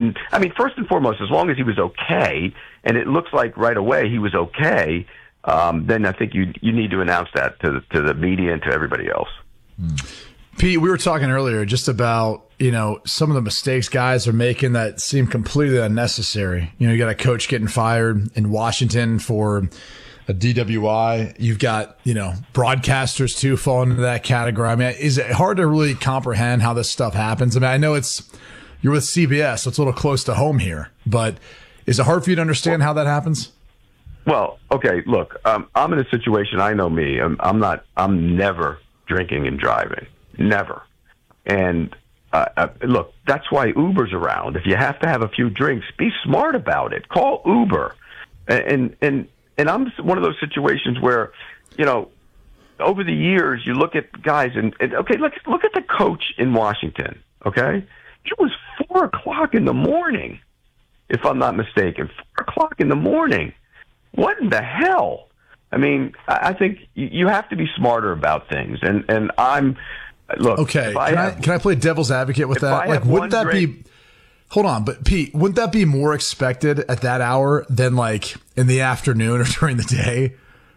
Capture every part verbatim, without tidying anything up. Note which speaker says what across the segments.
Speaker 1: And, I mean, first and foremost, as long as he was okay, and it looks like right away he was okay, um, then I think you you need to announce that to, to the media and to everybody else.
Speaker 2: Hmm. Pete, we were talking earlier just about, you know, some of the mistakes guys are making that seem completely unnecessary. You know, you got a coach getting fired in Washington for a D W I. You've got, you know, broadcasters too falling into that category. I mean, is it hard to really comprehend how this stuff happens? I mean, I know it's, you're with C B S, so it's a little close to home here, but is it hard for you to understand how that happens?
Speaker 1: Well, okay, look, um, I'm in a situation, I know me, I'm, I'm not, I'm never drinking and driving. Never. And uh, uh, look, that's why Uber's around. If you have to have a few drinks, be smart about it. Call Uber. And and and I'm one of those situations where, you know, over the years you look at guys and, and okay, look look at the coach in Washington. Okay, it was four o'clock in the morning, if I'm not mistaken. Four o'clock in the morning. What in the hell? I mean, I, I think you have to be smarter about things. And and I'm. Look,
Speaker 2: okay,
Speaker 1: I
Speaker 2: can,
Speaker 1: have,
Speaker 2: I, can I play devil's advocate with that? Like, wouldn't that drink, be, hold on, but Pete, wouldn't that be more expected at that hour than like in the afternoon or during the day?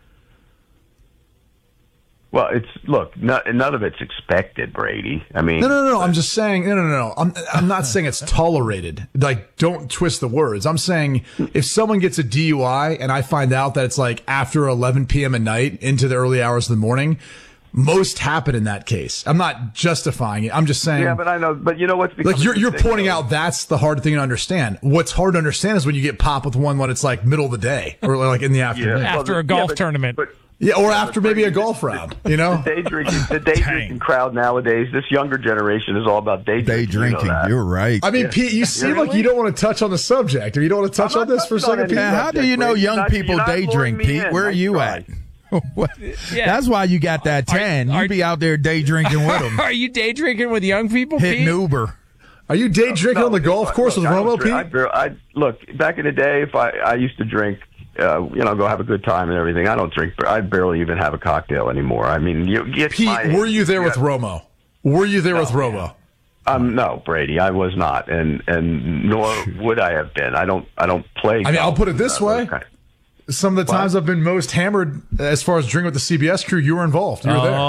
Speaker 1: Well, it's, look, no, none of it's expected, Brady. I mean.
Speaker 2: No, no, no, no. I'm just saying, no, no, no. I'm, I'm not saying it's tolerated. Like, don't twist the words. I'm saying if someone gets a D U I and I find out that it's like after eleven p.m. at night into the early hours of the morning, most happen in that case. I'm not justifying it. I'm just saying.
Speaker 1: Yeah, but I know. But you know what's
Speaker 2: like you're you're pointing out that's the hard thing to understand. What's hard to understand is when you get popped with one when it's like middle of the day or like in the afternoon
Speaker 3: yeah. after
Speaker 1: well,
Speaker 3: a golf
Speaker 1: yeah, but,
Speaker 3: tournament.
Speaker 1: But,
Speaker 2: yeah, or after maybe a golf round. You know,
Speaker 1: the day drinking, the day drinking crowd nowadays. This younger generation is all about day drinking.
Speaker 4: Day drinking.
Speaker 1: You know
Speaker 4: You're right.
Speaker 2: I mean,
Speaker 1: yeah.
Speaker 2: Pete, you seem like you don't want to touch on the subject, or you don't want to touch on this for a second, Pete.
Speaker 4: How do you know young people day drink, Pete? Where are you at? Yeah. That's why you got that tan. Are, are, you be out there day drinking with them.
Speaker 3: Are you day drinking with young people,
Speaker 4: Hitting
Speaker 3: Pete?
Speaker 4: Uber.
Speaker 2: Are you day drinking
Speaker 1: no,
Speaker 2: on the golf
Speaker 1: look,
Speaker 2: course
Speaker 1: look,
Speaker 2: with Romo, Pete?
Speaker 1: I, I, look, back in the day, if I, I used to drink, uh, you know, go have a good time and everything. I don't drink. I barely even have a cocktail anymore. I mean, you get
Speaker 2: Pete,
Speaker 1: my,
Speaker 2: were you there
Speaker 1: yeah.
Speaker 2: with Romo? Were you there
Speaker 1: no,
Speaker 2: with Romo?
Speaker 1: Um, no, Brady, I was not, and and nor would I have been. I don't. I don't play.
Speaker 2: I mean, I'll put it this way. Okay. Some of the times what? I've been most hammered as far as drinking with the C B S crew, you were involved. You were there.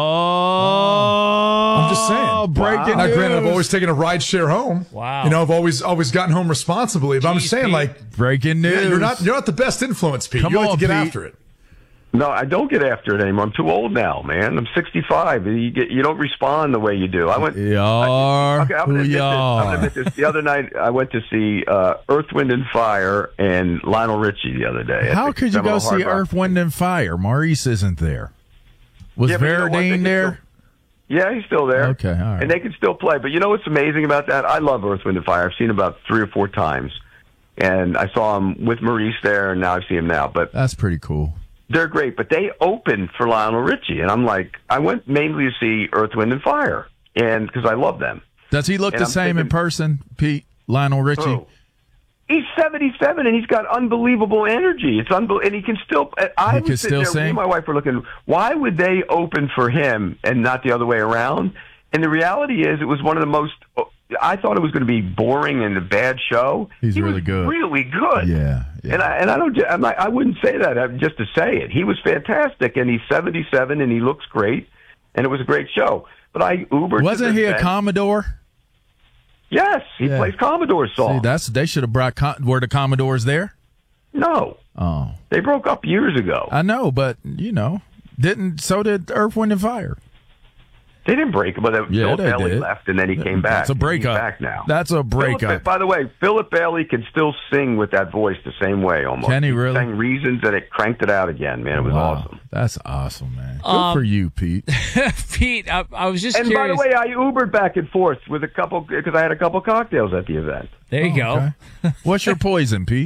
Speaker 3: Oh,
Speaker 2: I'm just saying.
Speaker 4: Breaking
Speaker 2: wow.
Speaker 4: news.
Speaker 2: Now, granted, I've always taken a ride share home.
Speaker 3: Wow.
Speaker 2: You know, I've always always gotten home responsibly. But Jeez, I'm just saying, Pete. like,
Speaker 4: breaking news.
Speaker 2: Yeah, you're not you're not the best influence, Pete.
Speaker 4: Come
Speaker 2: you like
Speaker 4: on,
Speaker 2: to get
Speaker 4: Pete.
Speaker 2: after it.
Speaker 1: No, I don't get after it anymore. I'm too old now, man. I'm sixty-five. You get, you don't respond the way you do. I went.
Speaker 4: You are
Speaker 1: I, okay, I'm gonna
Speaker 4: who
Speaker 1: admit
Speaker 4: you
Speaker 1: this.
Speaker 4: are.
Speaker 1: I'm gonna admit this. The other night, I went to see uh, Earth, Wind, and Fire and Lionel Richie the other day.
Speaker 4: How could you go see Earth, Wind, and Fire? Maurice isn't there. Was
Speaker 1: yeah,
Speaker 4: Verdine
Speaker 1: you know
Speaker 4: there?
Speaker 1: Still, yeah, he's still there.
Speaker 4: Okay, all right.
Speaker 1: And they can still play. But you know what's amazing about that? I love Earth, Wind, and Fire. I've seen him about three or four times. And I saw him with Maurice there, and now I see him now. But
Speaker 4: that's pretty cool.
Speaker 1: They're great, but they opened for Lionel Richie, and I'm like, I went mainly to see Earth, Wind, and Fire, and because I love them.
Speaker 4: Does he look
Speaker 1: and
Speaker 4: the
Speaker 1: I'm
Speaker 4: same
Speaker 1: thinking,
Speaker 4: in person, Pete? Lionel Richie?
Speaker 1: Oh, he's seventy-seven, and he's got unbelievable energy. It's unbel- and he can still. I
Speaker 4: he
Speaker 1: was
Speaker 4: can
Speaker 1: sitting
Speaker 4: still
Speaker 1: there, me
Speaker 4: sing.
Speaker 1: and my wife were looking. Why would they open for him and not the other way around? And the reality is, it was one of the most. I thought it was going to be boring and a bad show.
Speaker 4: He's
Speaker 1: he
Speaker 4: really
Speaker 1: was
Speaker 4: good.
Speaker 1: Really good.
Speaker 4: Yeah. yeah.
Speaker 1: And I and I don't. I'm not, I wouldn't say that just to say it. He was fantastic, and he's seventy-seven, and he looks great, and it was a great show. But I Ubered.
Speaker 4: Wasn't he a
Speaker 1: event.
Speaker 4: Commodore?
Speaker 1: Yes, he
Speaker 4: yeah.
Speaker 1: plays Commodore songs.
Speaker 4: See, that's they should have brought. Were the Commodores there?
Speaker 1: No.
Speaker 4: Oh.
Speaker 1: They broke up years ago.
Speaker 4: I know, but you know, didn't so did Earth, Wind, and Fire.
Speaker 1: They didn't break him, but
Speaker 4: yeah,
Speaker 1: Philip Bailey
Speaker 4: did.
Speaker 1: left, and then he came back.
Speaker 4: That's a breakup.
Speaker 1: He's back now.
Speaker 4: That's a breakup.
Speaker 1: Phillip, by the way, Philip Bailey can still sing with that voice the same way almost.
Speaker 4: Can he really?
Speaker 1: He sang Reasons, and it cranked it out again, man. It was
Speaker 4: wow.
Speaker 1: awesome.
Speaker 4: That's awesome, man. Good
Speaker 3: Um,
Speaker 4: for you, Pete.
Speaker 3: Pete, I, I was just
Speaker 1: and
Speaker 3: curious.
Speaker 1: by the way, I Ubered back and forth with a couple because I had a couple cocktails at the event.
Speaker 3: There you
Speaker 4: oh,
Speaker 3: go.
Speaker 4: Okay. What's your poison, Pete?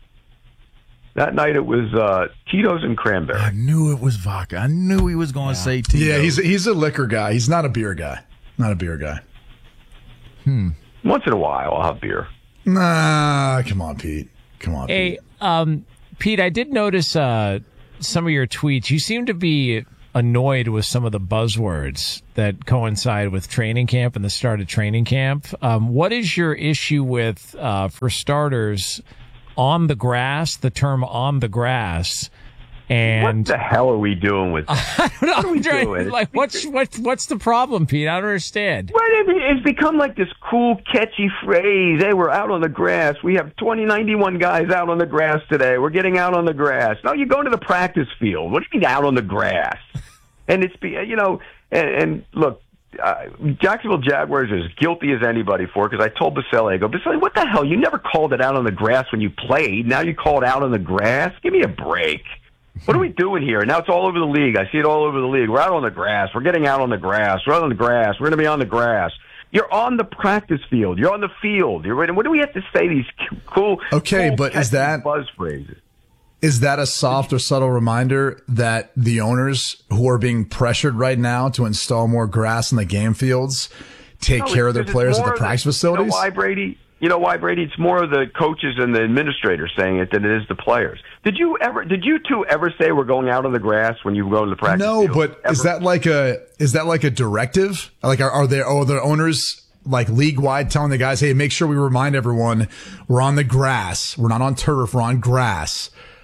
Speaker 1: That night it was uh, Tito's and cranberry.
Speaker 4: I knew it was vodka. I knew he was going to
Speaker 3: Yeah.
Speaker 4: say Tito's.
Speaker 2: Yeah, he's he's a liquor guy. He's not a beer guy. Not a beer guy.
Speaker 4: Hmm.
Speaker 1: Once in a while, I'll have beer.
Speaker 2: Nah, come on, Pete. Come on,
Speaker 3: Hey,
Speaker 2: Pete.
Speaker 3: um, Pete, I did notice uh, some of your tweets. You seem to be annoyed with some of the buzzwords that coincide with training camp and the start of training camp. Um, what is your issue with, uh, for starters, on the grass, the term on the grass? And
Speaker 1: what the hell are we doing with that?
Speaker 3: I don't know.
Speaker 1: What are we
Speaker 3: I'm trying,
Speaker 1: doing?
Speaker 3: like, what's, what's, what's the problem, Pete? I don't understand.
Speaker 1: Well, it's become like this cool, catchy phrase. Hey, we're out on the grass. We have twenty, ninety-one guys out on the grass today. We're getting out on the grass. No, you're going to the practice field. What do you mean out on the grass? And it's, you know, and, and look, uh, Jacksonville Jaguars are as guilty as anybody for it, because I told Baselli, I go, Baselli, what the hell? You never called it out on the grass when you played. Now you call it out on the grass? Give me a break. What are we doing here? Now it's all over the league. I see it all over the league. We're out on the grass. We're getting out on the grass. We're out on the grass. We're going to be on the grass. You're on the practice field. You're on the field. You're ready. What do we have to say? These cool,
Speaker 2: okay,
Speaker 1: cool,
Speaker 2: but is that
Speaker 1: buzz phrases?
Speaker 2: Is that a soft or subtle reminder that the owners who are being pressured right now to install more grass in the game fields take
Speaker 1: no,
Speaker 2: care of their players at the practice
Speaker 1: the,
Speaker 2: facilities?
Speaker 1: You know why, Brady? You know why, Brady? It's more of the coaches and the administrators saying it than it is the players. Did you ever? Did you two ever say we're going out on the grass when you go to the practice
Speaker 2: No,
Speaker 1: field?
Speaker 2: but
Speaker 1: Ever?
Speaker 2: is that like a is that like a directive? Like, are, are there are the owners like league wide telling the guys, hey, make sure we remind everyone we're on the grass, we're not on turf, we're on grass?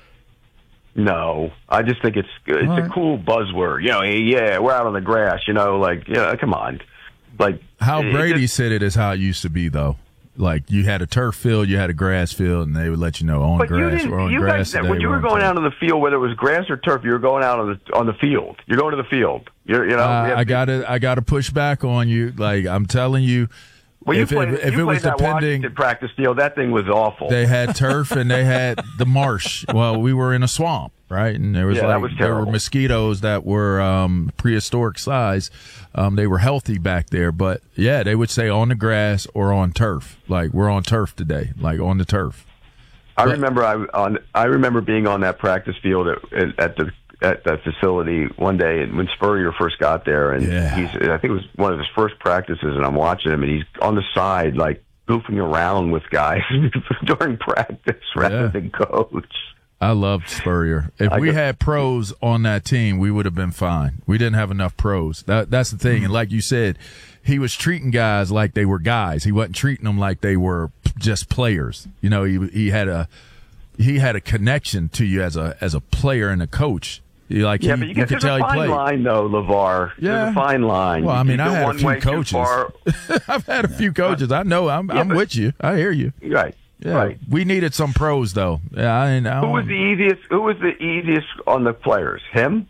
Speaker 1: No, I just think it's it's
Speaker 2: All
Speaker 1: a
Speaker 2: right.
Speaker 1: cool buzzword. You know, hey, yeah, we're out on the grass. You know, like, yeah, come on, like
Speaker 4: How
Speaker 1: it,
Speaker 4: Brady
Speaker 1: it just,
Speaker 4: said it is how it used to be, though. Like, you had a turf field, you had a grass field, and they would let you know on
Speaker 1: But you
Speaker 4: grass.
Speaker 1: didn't.
Speaker 4: We're on
Speaker 1: You
Speaker 4: grass
Speaker 1: guys,
Speaker 4: today,
Speaker 1: when you
Speaker 4: we're
Speaker 1: were
Speaker 4: on
Speaker 1: going
Speaker 4: turf.
Speaker 1: out on the field, whether it was grass or turf, you were going out on the on the field. You're going to the field. You're, you know,
Speaker 4: Uh,
Speaker 1: you have-
Speaker 4: I gotta, I gotta push back on you. Like, I'm telling you,
Speaker 1: Well, you
Speaker 4: if
Speaker 1: played,
Speaker 4: it, if
Speaker 1: you
Speaker 4: it was
Speaker 1: played that
Speaker 4: depending,
Speaker 1: Washington practice field. That thing was awful.
Speaker 4: they had turf and they had the marsh. Well, we were in a swamp, right? And there was
Speaker 1: Yeah, that
Speaker 4: like
Speaker 1: was
Speaker 4: there were
Speaker 1: terrible.
Speaker 4: mosquitoes that were um, prehistoric size. Um, they were healthy back there, but yeah, they would say on the grass or on turf. Like, we're on turf today, like on the turf.
Speaker 1: I
Speaker 4: but-
Speaker 1: remember I on. I remember being on that practice field at, at the at that facility one day when Spurrier first got there, and
Speaker 4: Yeah.
Speaker 1: he's. I think it was one of his first practices, and I'm watching him, and he's on the side like goofing around with guys during practice rather
Speaker 4: Yeah.
Speaker 1: than coach.
Speaker 4: I loved Spurrier. If
Speaker 1: I
Speaker 4: we
Speaker 1: could-
Speaker 4: had pros on that team, we would have been fine. We didn't have enough pros. That that's the thing. And like you said, he was treating guys like they were guys. He wasn't treating them like they were just players. You know, he he had a he had a connection to you as a as a player and a coach. He, like
Speaker 1: Yeah,
Speaker 4: he,
Speaker 1: but you,
Speaker 4: you
Speaker 1: get,
Speaker 4: could
Speaker 1: there's
Speaker 4: tell
Speaker 1: a
Speaker 4: he
Speaker 1: fine
Speaker 4: played.
Speaker 1: line though, LeVar.
Speaker 4: Yeah.
Speaker 1: There's a fine line.
Speaker 4: Well, I
Speaker 1: You
Speaker 4: mean,
Speaker 1: can
Speaker 4: I
Speaker 1: go
Speaker 4: had a
Speaker 1: one
Speaker 4: few
Speaker 1: way too
Speaker 4: coaches.
Speaker 1: far.
Speaker 4: I've had a few coaches. I know. I'm
Speaker 1: Yeah,
Speaker 4: I'm
Speaker 1: but-
Speaker 4: with you. I hear you.
Speaker 1: Right.
Speaker 4: Yeah,
Speaker 1: Right.
Speaker 4: we needed some pros though. Yeah, I, I
Speaker 1: Who was the easiest? Who was the easiest on the players? Him?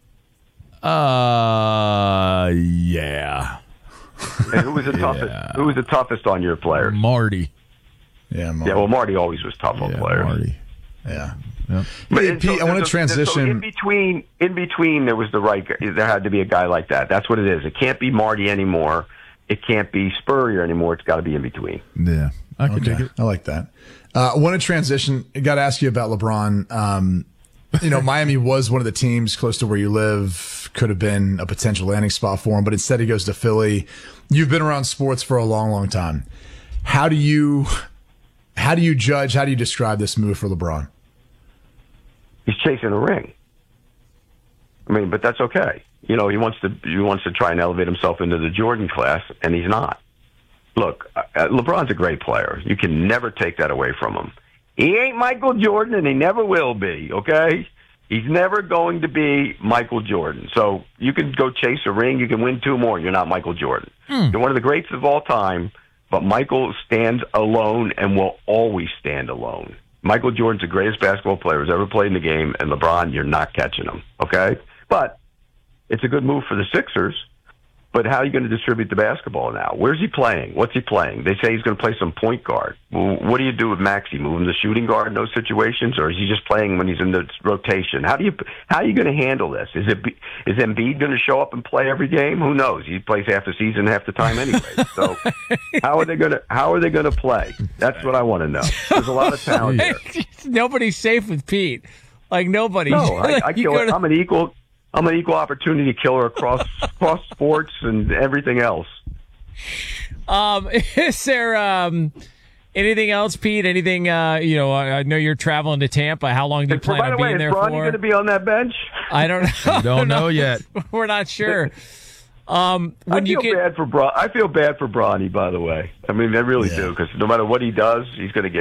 Speaker 4: Uh, yeah,
Speaker 1: And who was the toughest?
Speaker 4: Yeah.
Speaker 1: Who was the toughest on your players?
Speaker 4: Marty.
Speaker 2: Yeah, Mark.
Speaker 1: Yeah, well, Marty always was tough on
Speaker 4: Yeah,
Speaker 1: players.
Speaker 4: Marty.
Speaker 2: yeah.
Speaker 4: Yep.
Speaker 2: Hey,
Speaker 1: and
Speaker 2: Pete, I want to
Speaker 1: so- so in
Speaker 2: transition.
Speaker 1: between. In between, there was the right. guy. There had to be a guy like that. That's what it is. It can't be Marty anymore. It can't be Spurrier anymore. It's got to be in between.
Speaker 4: Yeah, I can dig
Speaker 2: Okay,
Speaker 4: it.
Speaker 2: I like that. Uh, I want to transition. I got to ask you about LeBron. Um, you know, Miami was one of the teams close to where you live, could have been a potential landing spot for him, but instead he goes to Philly. You've been around sports for a long, long time. How do you, how do you judge? How do you describe this move for LeBron?
Speaker 1: He's chasing a ring. I mean, but that's okay. You know, he wants to he wants to try and elevate himself into the Jordan class, and he's not. Look, uh, LeBron's a great player. You can never take that away from him. He ain't Michael Jordan, and he never will be, okay? He's never going to be Michael Jordan. So you can go chase a ring. You can win two more. You're not Michael Jordan. You're one of the greats of all time, but Michael stands alone and will always stand alone. Michael Jordan's the greatest basketball player who's ever played in the game, and LeBron, you're not catching him, okay? But it's a good move for the Sixers. But how are you going to distribute the basketball now? Where's he playing? What's he playing? They say he's going to play some point guard. Well, what do you do with Maxey? Move him to shooting guard in those situations, or is he just playing when he's in the rotation? How do you how are you going to handle this? Is it is Embiid going to show up and play every game? Who knows? He plays half the season, half the time anyway. So how are they going to how are they going to play? That's what I want to know. There's a lot of talent there.
Speaker 3: Nobody's safe with Pete. Like nobody.
Speaker 1: No, I, I
Speaker 3: You
Speaker 1: kill
Speaker 3: go
Speaker 1: it.
Speaker 3: to-
Speaker 1: I'm an equal. I'm an equal opportunity killer across across sports and everything else.
Speaker 3: Um, is there um, Anything else, Pete? Anything? Uh, you know, I, I know you're traveling to Tampa. How long do you plan
Speaker 1: By the
Speaker 3: on
Speaker 1: way,
Speaker 3: being
Speaker 1: is
Speaker 3: there
Speaker 1: Bronny
Speaker 3: for?
Speaker 1: going to be on that bench?
Speaker 3: I don't know.
Speaker 4: We don't know yet.
Speaker 3: We're not sure. Um, when
Speaker 1: I
Speaker 3: you
Speaker 1: feel
Speaker 3: get
Speaker 1: bad for Bron- I feel bad for Bronny, by the way. I mean, I really
Speaker 2: Yeah.
Speaker 1: do, because no matter what he does, he's going to get